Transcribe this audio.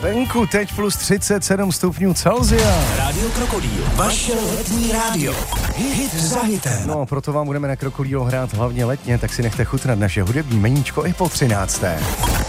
Venku teď plus 37 stupňů Celsia. Rádio Krokodýl, vaše letní rádio. Hit za hitem. No, proto vám budeme na Krokodýlu hrát hlavně letně, tak si nechte chutnat naše hudební meníčko i po 13.